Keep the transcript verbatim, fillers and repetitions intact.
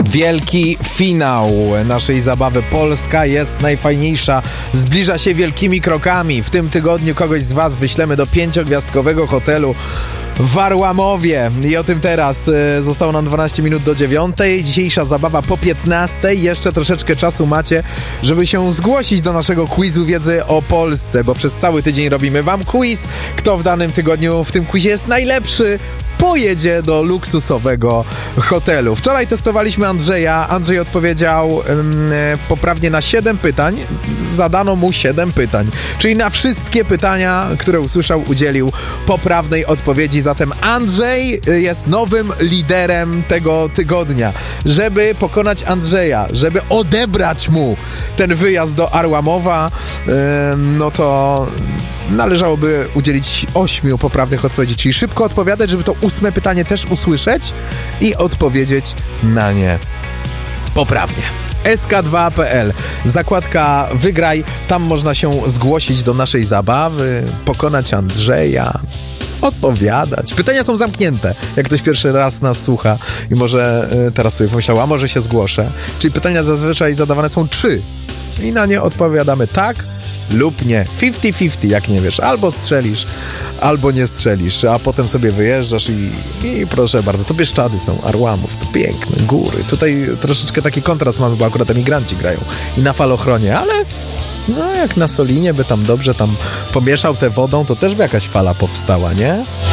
Wielki finał naszej zabawy. Polska jest najfajniejsza, zbliża się wielkimi krokami. W tym tygodniu kogoś z was wyślemy do pięciogwiazdkowego hotelu w Arłamowie. I o tym teraz. Zostało nam dwanaście minut do dziewiątej. Dzisiejsza zabawa po piętnastej. Jeszcze troszeczkę czasu macie, żeby się zgłosić do naszego quizu wiedzy o Polsce, bo przez cały tydzień robimy wam quiz. Kto w danym tygodniu w tym quizie jest najlepszy, pojedzie do luksusowego hotelu. Wczoraj testowaliśmy Andrzeja. Andrzej odpowiedział um, poprawnie na siedem pytań. Zadano mu siedem pytań. Czyli na wszystkie pytania, które usłyszał, udzielił poprawnej odpowiedzi. Zatem Andrzej jest nowym liderem tego tygodnia. Żeby pokonać Andrzeja, żeby odebrać mu ten wyjazd do Arłamowa, yy, no to należałoby udzielić ośmiu poprawnych odpowiedzi, czyli szybko odpowiadać, żeby to ósme pytanie też usłyszeć i odpowiedzieć na nie poprawnie. S K dwa kropka P L, zakładka Wygraj, tam można się zgłosić do naszej zabawy, pokonać Andrzeja, odpowiadać. Pytania są zamknięte. Jak ktoś pierwszy raz nas słucha i może y, teraz sobie pomyślał, a może się zgłoszę. Czyli pytania zazwyczaj zadawane są trzy i na nie odpowiadamy tak lub nie. pięćdziesiąt pięćdziesiąt, jak nie wiesz. Albo strzelisz, albo nie strzelisz, a potem sobie wyjeżdżasz i, i proszę bardzo, to Bieszczady są, Arłamów, to piękne, góry. Tutaj troszeczkę taki kontrast mamy, bo akurat emigranci grają i na falochronie, ale no jak na Solinie by tam dobrze tam pomieszał tę wodą, to też by jakaś fala powstała, nie?